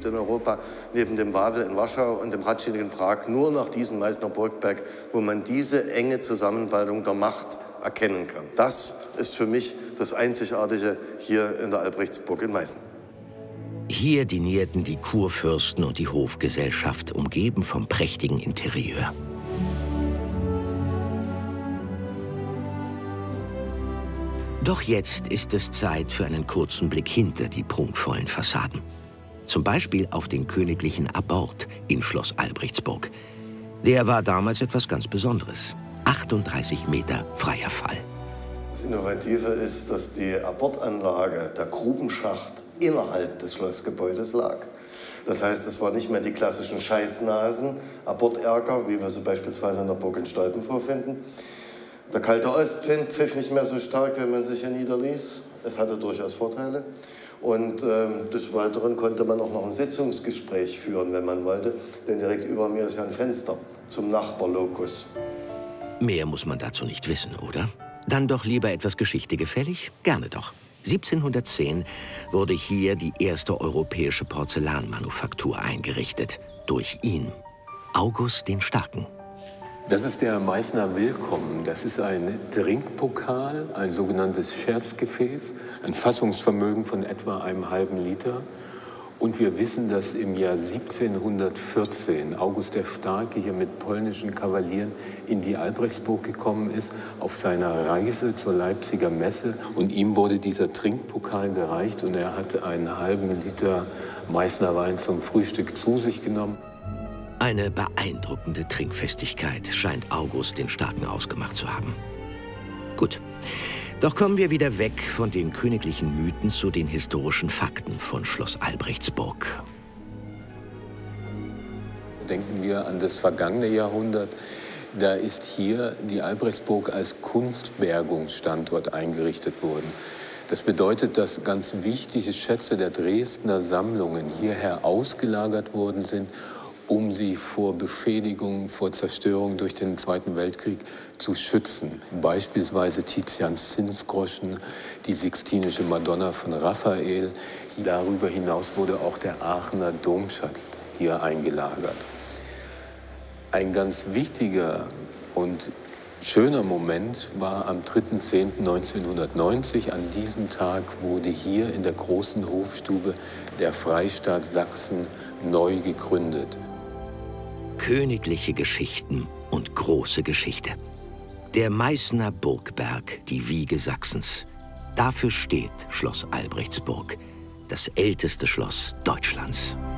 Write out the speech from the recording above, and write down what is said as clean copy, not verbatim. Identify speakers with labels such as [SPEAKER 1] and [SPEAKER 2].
[SPEAKER 1] in Europa, neben dem Wawel in Warschau und dem Hradschin in Prag, nur noch diesen Meißner Burgberg, wo man diese enge Zusammenbaldung der Macht erkennen kann. Das ist für mich das Einzigartige hier in der Albrechtsburg in Meißen.
[SPEAKER 2] Hier dinierten die Kurfürsten und die Hofgesellschaft, umgeben vom prächtigen Interieur. Doch jetzt ist es Zeit für einen kurzen Blick hinter die prunkvollen Fassaden. Zum Beispiel auf den königlichen Abort in Schloss Albrechtsburg. Der war damals etwas ganz Besonderes. 38 Meter freier Fall.
[SPEAKER 1] Das Innovative ist, dass die Abortanlage, der Grubenschacht, innerhalb des Schlossgebäudes lag. Das heißt, es waren nicht mehr die klassischen Scheißnasen, Aborterker, wie wir sie beispielsweise in der Burg in Stolpen vorfinden. Der kalte Ostwind pfiff nicht mehr so stark, wenn man sich hier niederließ. Es hatte durchaus Vorteile. Und des Weiteren konnte man auch noch ein Sitzungsgespräch führen, wenn man wollte. Denn direkt über mir ist ja ein Fenster zum Nachbarlokus.
[SPEAKER 2] Mehr muss man dazu nicht wissen, oder? Dann doch lieber etwas Geschichte gefällig? Gerne doch. 1710 wurde hier die erste europäische Porzellanmanufaktur eingerichtet. Durch ihn, August den Starken.
[SPEAKER 3] Das ist der Meißner Willkommen. Das ist ein Trinkpokal, ein sogenanntes Scherzgefäß, ein Fassungsvermögen von etwa einem halben Liter. Und wir wissen, dass im Jahr 1714 August der Starke hier mit polnischen Kavalieren in die Albrechtsburg gekommen ist, auf seiner Reise zur Leipziger Messe. Und ihm wurde dieser Trinkpokal gereicht und er hat einen halben Liter Meißner Wein zum Frühstück zu sich genommen.
[SPEAKER 2] Eine beeindruckende Trinkfestigkeit scheint August den Starken ausgemacht zu haben. Gut, doch kommen wir wieder weg von den königlichen Mythen zu den historischen Fakten von Schloss Albrechtsburg.
[SPEAKER 3] Denken wir an das vergangene Jahrhundert. Da ist hier die Albrechtsburg als Kunstbergungsstandort eingerichtet worden. Das bedeutet, dass ganz wichtige Schätze der Dresdner Sammlungen hierher ausgelagert worden sind, um sie vor Beschädigung, vor Zerstörung durch den Zweiten Weltkrieg zu schützen. Beispielsweise Tizians Zinsgroschen, die Sixtinische Madonna von Raphael. Darüber hinaus wurde auch der Aachener Domschatz hier eingelagert. Ein ganz wichtiger und schöner Moment war am 3.10.1990. An diesem Tag wurde hier in der großen Hofstube der Freistaat Sachsen neu gegründet.
[SPEAKER 2] Königliche Geschichten und große Geschichte. Der Meißner Burgberg, die Wiege Sachsens. Dafür steht Schloss Albrechtsburg, das älteste Schloss Deutschlands.